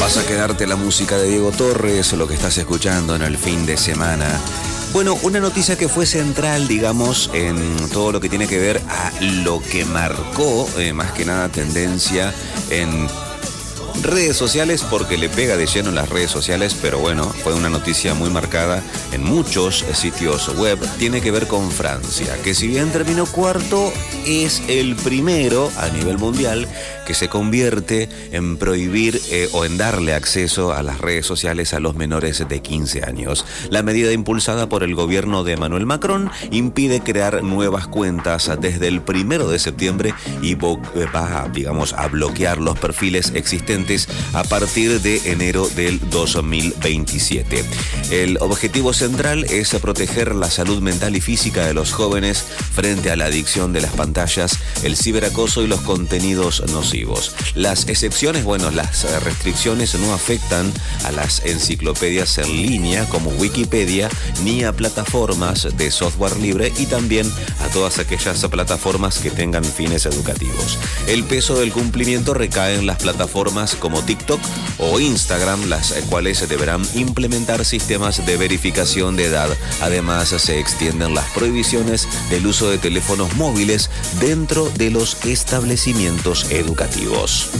Vas a quedarte la música de Diego Torres, lo que estás escuchando en el fin de semana. Bueno, una noticia que fue central, digamos, en todo lo que tiene que ver a lo que marcó, más que nada, tendencia en redes sociales, porque le pega de lleno en las redes sociales, pero bueno, fue una noticia muy marcada en muchos sitios web. Tiene que ver con Francia, que si bien terminó cuarto, es el primero a nivel mundial que se convierte en prohibir o en darle acceso a las redes sociales a los menores de 15 años. La medida impulsada por el gobierno de Emmanuel Macron impide crear nuevas cuentas desde el 1 de septiembre y va, digamos, a bloquear los perfiles existentes a partir de enero del 2027. El objetivo central es proteger la salud mental y física de los jóvenes frente a la adicción de las pantallas, el ciberacoso y los contenidos nocivos. Las excepciones, bueno, las restricciones no afectan a las enciclopedias en línea como Wikipedia ni a plataformas de software libre y también a todas aquellas plataformas que tengan fines educativos. El peso del cumplimiento recae en las plataformas como TikTok o Instagram, las cuales deberán implementar sistemas de verificación de edad. Además, se extienden las prohibiciones del uso de teléfonos móviles dentro de los establecimientos educativos.